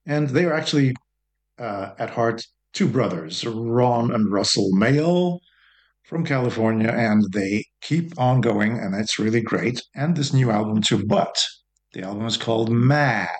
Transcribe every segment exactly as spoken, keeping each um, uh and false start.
And they are actually, uh, at heart, two brothers, Ron and Russell Mael from California, and they keep on going, and it's really great. And this new album too, but the album is called Mad.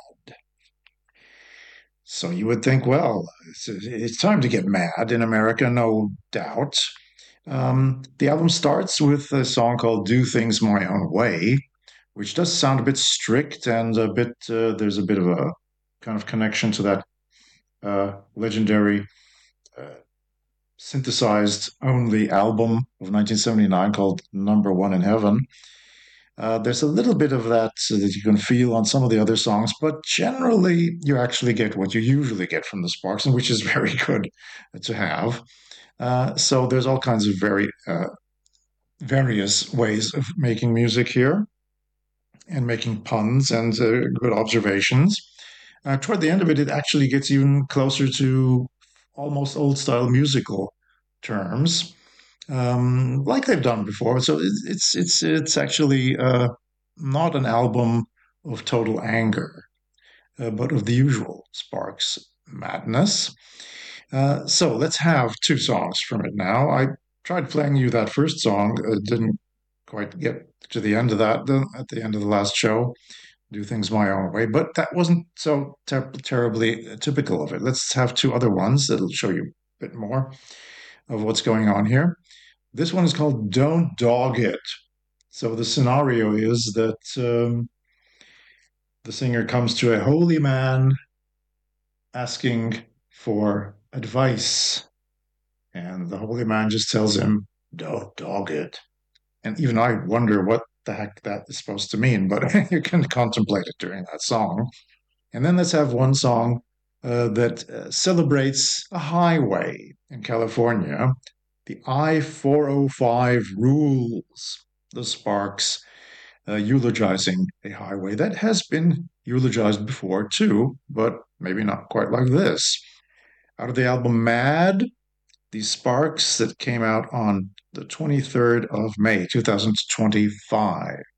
So you would think, well, it's, it's time to get mad in America, no doubt. Um, the album starts with a song called Do Things My Own Way, which does sound a bit strict and a bit, uh, there's a bit of a kind of connection to that uh, legendary uh, synthesized only album of nineteen seventy-nine called Number One in Heaven. Uh, there's a little bit of that so that you can feel on some of the other songs, but generally you actually get what you usually get from the Sparks, and which is very good to have. Uh, so there's all kinds of very uh, various ways of making music here and making puns and uh, good observations. Uh, toward the end of it, it actually gets even closer to almost old style musical terms, um, like they've done before. So it's it's it's actually uh, not an album of total anger, uh, but of the usual Sparks madness. Uh, so let's have two songs from it now. I tried playing you that first song, uh, didn't quite get to the end of that the, at the end of the last show. Do things my own way, but that wasn't so ter- terribly typical of it. Let's have two other ones that'll show you a bit more of what's going on here. This one is called Don't Dog It. So the scenario is that um, the singer comes to a holy man asking for advice, and the holy man just tells him, Don't dog it. And even I wonder what the heck that is supposed to mean, but you can contemplate it during that song. And then let's have one song uh, that uh, celebrates a highway in California. The I four oh five rules, the Sparks uh, eulogizing a highway that has been eulogized before too, but maybe not quite like this. Out of the album Mad, the Sparks that came out on the twenty-third of May, two thousand twenty-five.